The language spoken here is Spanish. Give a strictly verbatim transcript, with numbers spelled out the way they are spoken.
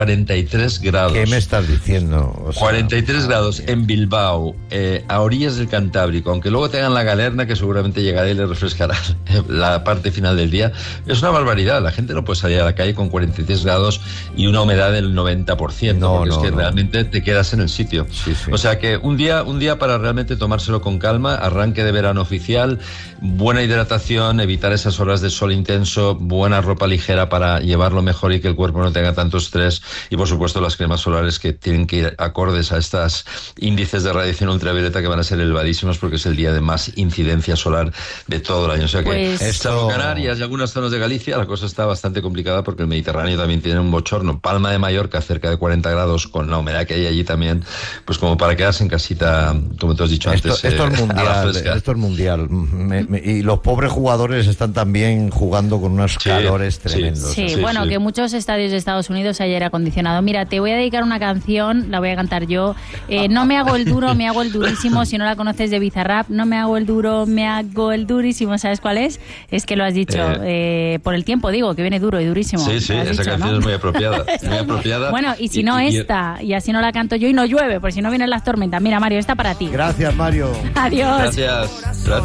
cuarenta y tres grados. ¿Qué me estás diciendo? O sea, cuarenta y tres grados en Bilbao, eh, a orillas del Cantábrico, aunque luego tengan la Galerna, que seguramente llegará y le refrescará la parte final del día. Es una barbaridad, la gente no puede salir a la calle con cuarenta y tres grados y una humedad del noventa por ciento, no, porque no, es que no. realmente te quedas en el sitio. Sí, sí. O sea que un día, un día para realmente tomárselo con calma, arranque de verano oficial, buena hidratación, evitar esas horas de sol intenso, buena ropa ligera para llevarlo mejor y que el cuerpo no tenga tanto estrés. Y por supuesto las cremas solares que tienen que ir acordes a estos índices de radiación ultravioleta que van a ser elevadísimos porque es el día de más incidencia solar de todo el año. O sea que pues... esto... Canarias y algunas zonas de Galicia la cosa está bastante complicada porque el Mediterráneo también tiene un bochorno. Palma de Mallorca cerca de cuarenta grados con la humedad que hay allí también, pues como para quedarse en casita, como te has dicho esto, antes. Esto eh, es mundial, esto es mundial. Me, me, y los pobres jugadores están también jugando con unos sí, calores tremendos. Sí, sí, sí bueno, sí. que muchos estadios de Estados Unidos hay aire acondicionado. Mira, te voy a dedicar una canción, la voy a cantar yo. Eh, no me hago el duro, me hago el durísimo. Si no la conoces, de Bizarrap. No me hago el duro, me hago el durísimo. ¿Sabes cuál es? Es que lo has dicho. Eh, eh, por el tiempo, digo, que viene duro y durísimo. Sí, sí, esa dicho, canción ¿no? es muy apropiada. Muy apropiada. Bueno, y si y, no y, esta, y así no la canto yo y no llueve, por si no vienen las tormentas. Mira, Mario, esta para ti. Gracias, Mario. Adiós. Gracias. Gracias.